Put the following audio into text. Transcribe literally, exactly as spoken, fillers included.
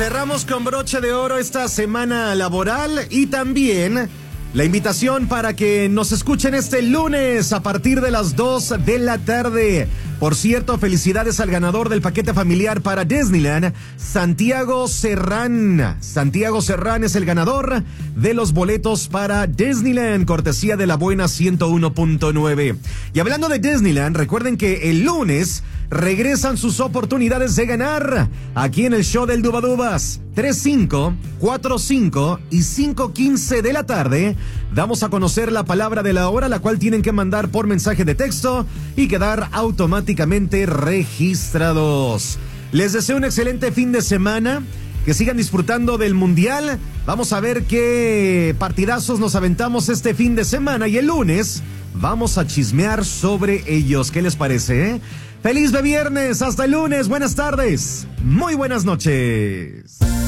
Cerramos con broche de oro esta semana laboral y también la invitación para que nos escuchen este lunes a partir de las dos de la tarde. Por cierto, felicidades al ganador del paquete familiar para Disneyland, Santiago Serrán. Santiago Serrán es el ganador de los boletos para Disneyland, cortesía de La Buena ciento uno punto nueve. Y hablando de Disneyland, recuerden que el lunes regresan sus oportunidades de ganar aquí en el show del Dubadubas. tres, cinco, cuatro, cinco y cinco quince de la tarde damos a conocer la palabra de la hora, la cual tienen que mandar por mensaje de texto y quedar automáticamente registrados. Les deseo un excelente fin de semana, que sigan disfrutando del Mundial. Vamos a ver qué partidazos nos aventamos este fin de semana y el lunes vamos a chismear sobre ellos. ¿Qué les parece, eh? ¡Feliz de viernes! ¡Hasta el lunes! ¡Buenas tardes! ¡Muy buenas noches!